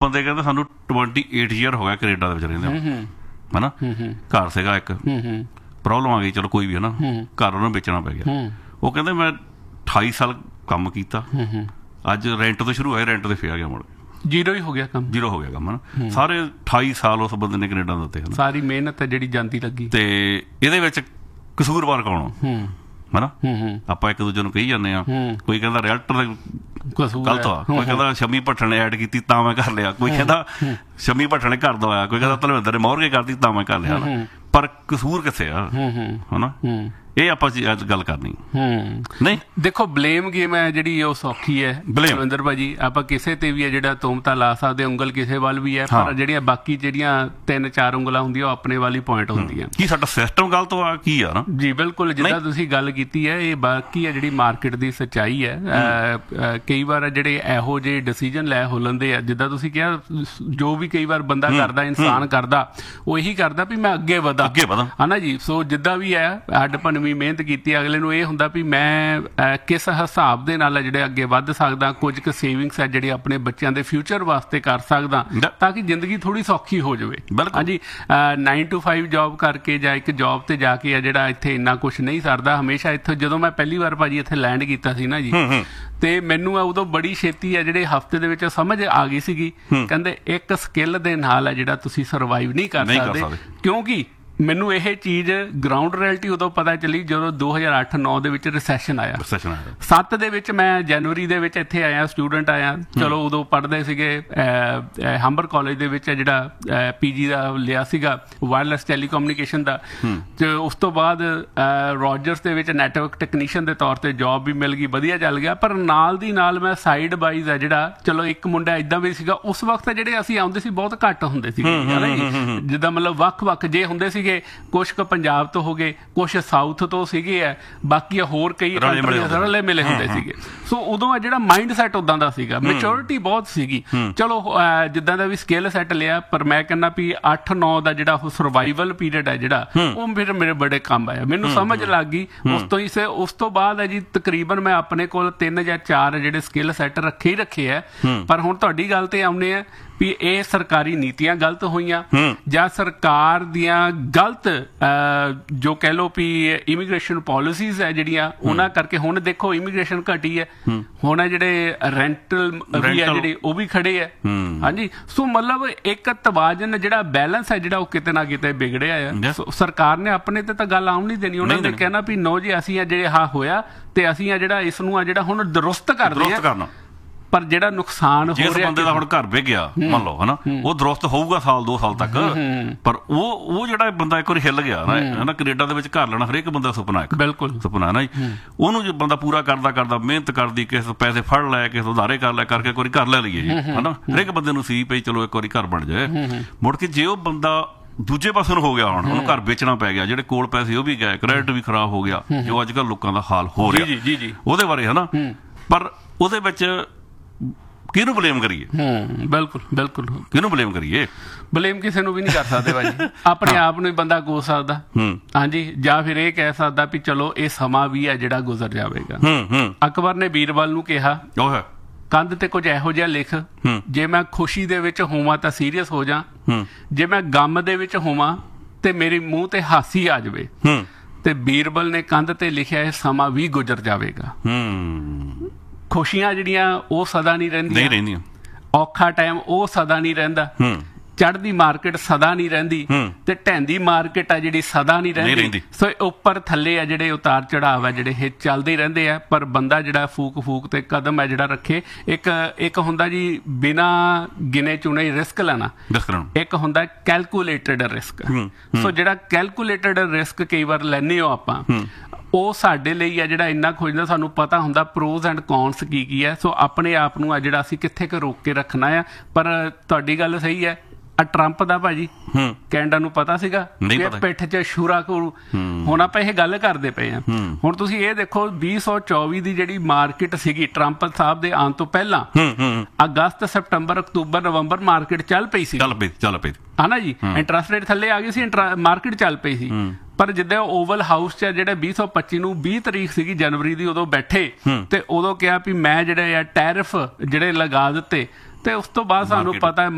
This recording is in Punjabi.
ਬੰਦੇ ਕਹਿੰਦੇ ਸਾਨੂੰ 28 ਈਅਰ ਹੋ ਗਿਆ ਕੈਨੇਡਾ ਦੇ ਵਿੱਚ ਰਹਿੰਦੇ ਹੈ ਨਾ। ਘਰ ਸੀਗਾ ਇੱਕ, ਪ੍ਰੋਬਲਮ ਆ ਗਈ, ਚਲੋ ਕੋਈ ਵੀ ਹੈ ਨਾ, ਘਰ ਉਹਨੂੰ ਵੇਚਣਾ ਪੈ ਗਿਆ। ਉਹ ਕਹਿੰਦੇ ਮੈਂ 28 ਸਾਲ ਕੰਮ ਕੀਤਾ, ਅੱਜ ਰੈਂਟ ਤੋਂ ਸ਼ੁਰੂ ਹੋਇਆ, ਰੈਂਟ ਤੇ ਫੇਰ ਆ ਗਿਆ, ਮੁੜ ਜ਼ੀਰੋ ਹੀ ਹੋ ਗਿਆ ਕੰਮ, ਜ਼ੀਰੋ ਹੋ ਗਿਆ ਕੰਮ ਹੈ। ਸਾਰੇ 28 ਸਾਲ ਉਸ ਬੰਦੇ ਨੇ ਕੈਨੇਡਾ ਦਿੱਤੇ ਹਨ, ਸਾਰੀ ਮਿਹਨਤ ਹੈ ਜਿਹੜੀ ਜਾਂਦੀ ਲੱਗੀ। ਤੇ ਇਹਦੇ ਵਿੱਚ ਕਸੂਰਵਾਰ ਕੌਣ ਹੈ ਨਾ? ਆਪਾਂ ਇੱਕ ਦੂਜੇ ਨੂੰ ਕਹੀ ਜਾਂਦੇ ਆ, ਕੋਈ ਕਹਿੰਦਾ ਰਿਐਲਟਰ ਦਾ ਗਲਤ ਆ, ਕੋਈ ਕਹਿੰਦਾ ਸ਼ਮੀ ਭੱਠਣ ਨੇ ਐਡ ਕੀਤੀ ਤਾਂ ਮੈਂ ਕਰ ਲਿਆ, ਕੋਈ ਕਹਿੰਦਾ ਸ਼ਮੀ ਭੱਠਣ ਨੇ ਘਰ ਦਵਾਇਆ, ਕੋਈ ਕਹਿੰਦਾ ਧਰਮਿੰਦਰ ਨੇ ਮੋਹਰਗੇ ਕਰਤੀ ਤਾਂ ਮੈਂ ਕਰ ਲਿਆ। ਪਰ ਕਸੂਰ ਕਿੱਥੇ ਆ, ਹੈ ਨਾ? ਇਹ ਆਪਾਂ ਅੱਜ ਗੱਲ ਕਰਨੀ ਨਹੀਂ। ਦੇਖੋ ਬਲੇਮ ਗੇਮ ਹੈ ਜਿਹੜੀ ਉਹ ਸੌਖੀ ਹੈ ਸੁਰਿੰਦਰ ਭਾਜੀ, ਆਪਾਂ ਕਿਸੇ ਤੇ ਵੀ ਹੈ ਜਿਹੜਾ ਤੁਮਤਾ ਲਾ ਸਕਦੇ, ਉਂਗਲ ਕਿਸੇ ਵੱਲ ਵੀ ਹੈ, ਪਰ ਜਿਹੜੀਆਂ ਬਾਕੀ ਜਿਹੜੀਆਂ 3-4 ਉਂਗਲਾਂ ਹੁੰਦੀਆਂ ਉਹ ਆਪਣੇ ਵੱਲ ਹੀ ਪੁਆਇੰਟ ਹੁੰਦੀਆਂ। ਕੀ ਸਾਡਾ ਸਿਸਟਮ ਗਲਤ ਆ ਕੀ ਆ ਨਾ? ਜੀ ਬਿਲਕੁਲ, ਜਿੱਦਾਂ ਤੁਸੀਂ ਗੱਲ ਕੀਤੀ ਹੈ, ਇਹ ਬਾਕੀ ਹੈ ਜਿਹੜੀ ਮਾਰਕੀਟ ਦੀ ਸੱਚਾਈ ਹੈ। ਕਈ ਵਾਰ ਜਿਹੜੇ ਇਹੋ ਜਿਹੇ ਡਿਸੀਜਨ ਲੈ ਹੋ ਲੈਂਦੇ ਆ, ਜਿੱਦਾਂ ਤੁਸੀਂ ਕਿਹਾ, ਜੋ ਵੀ ਕਈ ਵਾਰ ਬੰਦਾ ਕਰਦਾ, ਇਨਸਾਨ ਕਰਦਾ, ਉਹ ਇਹੀ ਕਰਦਾ ਵੀ ਮੈਂ ਅੱਗੇ ਵਧਾਂ ਹੈ ਨਾ ਜੀ। ਸੋ ਜਿੱਦਾਂ ਵੀ ਹੈ ਹੱਡ ਭੰਨਵੀਂ ਮਿਹਨਤ ਕੀਤੀ, ਅਗਲੇ ਨੂੰ ਇਹ ਹੁੰਦਾ ਵੀ ਮੈਂ ਕਿਸ ਹਿਸਾਬ ਦੇ ਨਾਲ ਜਿਹੜੇ ਅੱਗੇ ਵੱਧ ਸਕਦਾ, ਕੁਝ ਕੁ ਸੇਵਿੰਗਸ ਹੈ ਜਿਹੜੀ ਆਪਣੇ ਬੱਚਿਆਂ ਦੇ ਫਿਊਚਰ ਵਾਸਤੇ ਕਰ ਸਕਦਾ, ਤਾਂ ਕਿ ਜ਼ਿੰਦਗੀ ਥੋੜੀ ਸੌਖੀ ਹੋ ਜਾਵੇ। ਹਾਂਜੀ, 9 to 5 ਜੋਬ ਕਰਕੇ ਜਾਂ ਇੱਕ ਜੋਬ ਤੇ ਜਾ ਕੇ ਜਿਹੜਾ ਇੱਥੇ ਇੰਨਾ ਕੁਛ ਨਹੀਂ ਸਰਦਾ। ਹਮੇਸ਼ਾ ਇੱਥੇ ਜਦੋਂ ਮੈਂ ਪਹਿਲੀ ਵਾਰ ਭਾਜੀ ਇੱਥੇ ਲੈਂਡ ਕੀਤਾ ਸੀ ਨਾ ਜੀ, ਤੇ ਮੈਨੂੰ ਉਦੋਂ ਬੜੀ ਛੇਤੀ ਹੈ ਜਿਹੜੇ ਹਫ਼ਤੇ ਦੇ ਵਿੱਚ ਸਮਝ ਆ ਗਈ ਸੀਗੀ, ਕਹਿੰਦੇ ਇੱਕ ਸਕਿੱਲ ਦੇ ਨਾਲ ਹੈ ਜਿਹੜਾ ਤੁਸੀਂ ਸਰਵਾਈਵ ਨਹੀਂ ਕਰ ਸਕਦੇ। ਕਿਉਂਕਿ ਮੈਨੂੰ ਇਹ ਚੀਜ਼ ਗਰਾਊਂਡ ਰਿਐਲਿਟੀ ਉਦੋਂ ਪਤਾ ਚੱਲੀ ਜਦੋਂ 2008-9 ਦੇ ਵਿੱਚ ਰਿਸੈਸ਼ਨ ਆਇਆ। 7 ਦੇ ਵਿੱਚ ਮੈਂ ਜਨਵਰੀ ਦੇ ਵਿੱਚ ਇੱਥੇ ਆਇਆ, ਸਟੂਡੈਂਟ ਆਇਆ। ਚਲੋ ਉਦੋਂ ਪੜ੍ਹਦੇ ਸੀਗੇ ਹੰਬਰ ਕਾਲਜ ਦੇ ਵਿੱਚ, ਜਿਹੜਾ ਪੀਜੀ ਦਾ ਲਿਆ ਸੀਗਾ ਵਾਇਰਲੈਸ ਟੈਲੀਕਮਿਊਨੀਕੇਸ਼ਨ ਦਾ, ਤੇ ਉਸ ਤੋਂ ਬਾਅਦ ਰੋਜਰਸ ਦੇ ਵਿੱਚ ਨੈਟਵਰਕ ਟੈਕਨੀਸ਼ੀਅਨ ਦੇ ਤੌਰ ਤੇ ਜੋਬ ਵੀ ਮਿਲ ਗਈ, ਵਧੀਆ ਚੱਲ ਗਿਆ। ਪਰ ਨਾਲ ਦੀ ਨਾਲ ਮੈਂ ਸਾਈਡ ਵਾਈਜ਼ ਹੈ ਜਿਹੜਾ, ਚਲੋ ਇੱਕ ਮੁੰਡਾ ਇੱਦਾਂ ਵੀ ਸੀਗਾ ਉਸ ਵਕਤ ਜਿਹੜੇ ਅਸੀਂ ਆਉਂਦੇ ਸੀ ਬਹੁਤ ਘੱਟ ਹੁੰਦੇ ਸੀਗੇ, ਜਿੱਦਾਂ ਮਤਲਬ ਵੱਖ-ਵੱਖ ਜੇ ਹੁੰਦੇ ਸੀਗੇ, ਕੁਛ ਕੁ ਪੰਜਾਬ ਤੋਂ ਹੋ ਗਏ, ਕੁਛ ਸਾਊਥ ਤੋਂ ਸੀਗੇ ਹੈ, ਬਾਕੀ ਹੋਰ ਕਈ ਰਲੇ ਮਿਲੇ ਹੁੰਦੇ ਸੀਗੇ। ਸੋ ਉਦੋਂ ਜਿਹੜਾ ਮਾਈਂਡ ਸੈਟ ਉਦਾਂ ਦਾ ਸੀਗਾ, ਮੈਚੋਰਿਟੀ ਬਹੁਤ ਸੀਗੀ। ਚਲੋ ਜਿੱਦਾਂ ਦਾ ਵੀ ਸਕਿੱਲ ਸੈੱਟ ਲਿਆ, ਪਰ ਮੈਂ ਕਹਿੰਦਾ ਵੀ 8-9 ਦਾ ਜਿਹੜਾ ਉਹ ਸਰਵਾਈਵਲ ਪੀਰੀਅਡ ਹੈ ਜਿਹੜਾ, ਉਹ ਫਿਰ ਮੇਰੇ ਬੜੇ ਕੰਮ ਆਇਆ, ਮੈਨੂੰ ਸਮਝ ਲੱਗ ਗਈ। ਉਸ ਤੋਂ ਬਾਅਦ ਹੈ ਜੀ ਤਕਰੀਬਨ ਮੈਂ ਆਪਣੇ ਕੋਲ 3 ਜਾਂ 4 ਜਿਹੜੇ ਸਕਿੱਲ ਸੈੱਟ ਰੱਖੇ ਹੀ ਰੱਖੇ ਹੈ। ਪਰ ਹੁਣ ਤੁਹਾਡੀ ਗੱਲ ਤੇ ਆਉਂਦੇ ਆ ਵੀ ਇਹ ਸਰਕਾਰੀ ਨੀਤੀਆਂ ਗਲਤ ਹੋਈਆਂ ਜਾਂ ਸਰਕਾਰ ਦੀਆਂ ਗਲਤ ਜੋ ਕਹਿ ਲਓ ਵੀ ਇਮੀਗ੍ਰੇਸ਼ਨ ਪਾਲਿਸੀਜ਼ ਹੈ ਜਿਹੜੀਆਂ, ਉਹਨਾਂ ਕਰਕੇ ਹੁਣ ਦੇਖੋ ਇਮੀਗ੍ਰੇਸ਼ਨ ਘਟੀ ਹੈ। ਹੁਣ ਜਿਹੜੇ ਰੈਂਟਲ ਵੀ ਹੈ ਜਿਹੜੇ ਉਹ ਵੀ ਖੜੇ ਹੈ। ਹਾਂਜੀ, ਸੋ ਮਤਲਬ ਇੱਕ ਤਵਾਜ਼ਨ ਜਿਹੜਾ ਬੈਲੈਂਸ ਹੈ ਜਿਹੜਾ ਉਹ ਕਿਤੇ ਨਾ ਕਿਤੇ ਵਿਗੜਿਆ ਹੈ। ਸਰਕਾਰ ਨੇ ਆਪਣੇ ਤੇ ਤਾਂ ਗੱਲ ਆਉਣ ਨਹੀਂ ਦੇਣੀ, ਉਹਨਾਂ ਨੇ ਕਹਿਣਾ ਵੀ ਨੋ ਜੀ ਅਸੀਂ ਜਿਹੜੇ ਹੋਇਆ ਤੇ ਅਸੀਂ ਜਿਹੜਾ ਇਸ ਨੂੰ ਜਿਹੜਾ ਹੁਣ ਦਰੁਸਤ ਕਰਦੇ ਹਾਂ। ਪਰ ਜਿਹੜਾ ਨੁਕਸਾਨ ਹੋ ਰਿਹਾ, ਜਿਸ ਬੰਦੇ ਦਾ ਹੁਣ ਘਰ ਵਿਕ ਗਿਆ ਮੰਨ ਲਓ ਹਨਾ, ਉਹ ਦਰੁਸਤ ਹੋਊਗਾ 1-2 ਸਾਲ ਤੱਕ, ਪਰ ਉਹ ਜਿਹੜਾ ਬੰਦਾ ਇੱਕ ਵਾਰੀ ਹਿੱਲ ਗਿਆ ਨਾ, ਕੈਨੇਡਾ ਦੇ ਵਿੱਚ ਘਰ ਲੈਣਾ ਹਰੇਕ ਬੰਦਾ ਸੁਪਨਾ, ਬਿਲਕੁਲ ਸੁਪਨਾ ਨਾ ਜੀ, ਉਹਨੂੰ ਜੇ ਬੰਦਾ ਪੂਰਾ ਕਰਦਾ ਮਿਹਨਤ ਕਰਦੀ, ਕਿਸੇ ਪੈਸੇ ਫੜ ਲੈ, ਕਿਸੇ ਉਧਾਰੇ ਕਰ ਲੈ, ਕਰਕੇ ਇੱਕ ਵਾਰੀ ਘਰ ਲੈ ਲਈਏ ਜੀ ਹਨਾ, ਹਰੇਕ ਬੰਦੇ ਨੂੰ ਸੀ ਪਈ ਚਲੋ ਇੱਕ ਵਾਰੀ ਘਰ ਬਣ ਜਾਏ। ਮੁੜ ਕੇ ਜੇ ਉਹ ਬੰਦਾ ਦੂਜੇ ਪਾਸੇ ਨੂੰ ਹੋ ਗਿਆ, ਹੁਣ ਉਹਨੂੰ ਘਰ ਵੇਚਣਾ ਪੈ ਗਿਆ, ਜਿਹੜੇ ਕੋਲ ਪੈਸੇ ਉਹ ਵੀ ਗਏ, ਕ੍ਰੈਡਿਟ ਵੀ ਖਰਾਬ ਹੋ ਗਿਆ, ਜੋ ਅੱਜ ਕੱਲ੍ਹ ਲੋਕਾਂ ਦਾ ਹਾਲ ਹੋ ਰਿਹਾ ਉਹਦੇ ਬਾਰੇ ਹਨਾ। ਪਰ ਉਹਦੇ ਵਿੱਚ ਕਿਹਨੂੰ ਬਲੇਮ ਕਰੀਏ? ਬਿਲਕੁਲ ਬਿਲਕੁਲ, ਕਿਹਨੂੰ ਬਲੇਮ ਕਰੀਏ? ਬਲੇਮ ਕਿਸੇ ਨੂੰ ਵੀ ਨਹੀਂ ਕਰ ਸਕਦੇ ਭਾਜੀ, ਆਪਣੇ ਆਪ ਨੂੰ ਹੀ ਬੰਦਾ ਕੋਸ ਸਕਦਾ। ਹਾਂਜੀ, ਜਾਂ ਫਿਰ ਇਹ ਕਹਿ ਸਕਦਾ ਵੀ ਚਲੋ ਇਹ ਸਮਾਂ ਵੀ ਹੈ ਜਿਹੜਾ ਗੁਜ਼ਰ ਜਾਵੇਗਾ। ਅਕਬਰ ਨੇ ਬੀਰਬਲ ਨੂੰ ਕਿਹਾ, ਕੰਧ ਤੇ ਕੁਝ ਇਹੋ ਜਿਹਾ ਲਿਖ, ਜੇ ਮੈਂ ਖੁਸ਼ੀ ਦੇ ਵਿੱਚ ਹੋਵਾਂ ਤਾਂ ਸੀਰੀਅਸ ਹੋ ਜਾ, ਜੇ ਮੈਂ ਗਮ ਦੇ ਵਿੱਚ ਹੋਵਾਂ ਤੇ ਮੇਰੇ ਮੂੰਹ ਤੇ ਹਾਸੀ ਆ ਜਾਵੇ। ਤੇ ਬੀਰਬਲ ਨੇ ਕੰਧ ਤੇ ਲਿਖਿਆ, ਇਹ ਸਮਾਂ ਵੀ ਗੁਜ਼ਰ ਜਾਵੇਗਾ। ਖੁਸ਼ੀਆਂ ਜਿਹੜੀਆਂ ਉਹ ਸਦਾ ਨਹੀਂ ਰਹਿੰਦੀਆਂ, ਔਖਾ ਟਾਈਮ ਉਹ ਸਦਾ ਨਹੀਂ ਰਹਿੰਦਾ, ਚੜ੍ਹਦੀ ਮਾਰਕੀਟ ਸਦਾ ਨਹੀਂ ਰਹਿੰਦੀ, ਤੇ ਢਹਿੰਦੀ ਮਾਰਕੀਟ ਆ ਜਿਹੜੀ ਸਦਾ ਨਹੀਂ ਰਹਿੰਦੀ। ਸੋ ਉੱਪਰ ਥੱਲੇ ਆ ਜਿਹੜੇ ਉਤਾਰ ਚੜਾਵ ਹੈ ਜਿਹੜੇ ਇਹ ਚੱਲਦੇ ਰਹਿੰਦੇ ਆ। ਪਰ ਬੰਦਾ ਜਿਹੜਾ ਫੂਕ ਤੇ ਕਦਮ ਹੈ ਜਿਹੜਾ ਰੱਖੇ। ਇੱਕ ਹੁੰਦਾ ਜੀ ਬਿਨਾਂ ਗਿਣੇ ਚੁਣੇ ਰਿਸਕ ਲੈਣਾ, ਇੱਕ ਹੁੰਦਾ ਕੈਲਕੂਲੇਟਡ ਰਿਸਕ। ਸੋ ਜਿਹੜਾ ਕੈਲਕੂਲੇਟਡ ਰਿਸਕ ਕਈ ਵਾਰ ਲੈਂਦੇ ਹੋ ਆਪਾਂ, ਉਹ ਸਾਡੇ ਲਈ ਆ ਜਿਹੜਾ ਇੰਨਾ ਖੋਜਦਾ, ਸਾਨੂੰ ਪਤਾ ਹੁੰਦਾ ਪ੍ਰੋਜ਼ ਐਂਡ ਕੌਨਸ ਕੀ ਹੈ। ਸੋ ਆਪਣੇ ਆਪ ਨੂੰ ਆ ਜਿਹੜਾ ਅਸੀਂ ਕਿੱਥੇ ਕੁ ਰੋਕ ਕੇ ਰੱਖਣਾ ਆ। ਪਰ ਤੁਹਾਡੀ ਗੱਲ ਸਹੀ ਹੈ, ਟਰੰਪ ਦਾ ਭਾਜੀ ਕੈਨੇਡਾ ਨੂੰ ਪਤਾ ਸੀਗਾ ਪਿੱਠ 'ਚ ਸ਼ੂਰਾ ਕਰੂ। ਹੁਣ ਆਪਾਂ ਇਹ ਗੱਲ ਕਰਦੇ ਪਏ ਹਾਂ। ਹੁਣ ਤੁਸੀਂ ਇਹ ਦੇਖੋ 2024 ਦੀ ਜਿਹੜੀ ਮਾਰਕੀਟ ਸੀਗੀ ਟਰੰਪ ਸਾਹਿਬ ਦੇ ਆਉਣ ਤੋਂ ਪਹਿਲਾਂ, ਅਗਸਤ, ਸਤੰਬਰ, ਅਕਤੂਬਰ, ਨਵੰਬਰ ਮਾਰਕੀਟ ਚੱਲ ਪਈ ਸੀ, ਚੱਲ ਪਈ ਹਨਾ ਜੀ। ਇੰਟਰਸਟ ਰੇਟ ਥੱਲੇ ਆ ਗਈ ਸੀ, ਮਾਰਕੀਟ ਚੱਲ ਪਈ ਸੀ। ਪਰ ਜਿੱਦਾਂ ਓਵਲ ਹਾਊਸ 'ਚ ਜਿਹੜੇ 2025 ਨੂੰ 20 ਤਰੀਕ ਸੀਗੀ ਜਨਵਰੀ ਦੀ, ਉਦੋਂ ਬੈਠੇ ਤੇ ਉਦੋਂ ਕਿਹਾ ਵੀ ਮੈਂ ਜਿਹੜੇ ਆ ਟੈਰਿਫ ਜਿਹੜੇ ਲਗਾ ਦਿੱਤੇ। ਤੇ ਉਸ ਤੋਂ ਬਾਅਦ ਸਾਨੂੰ ਪਤਾ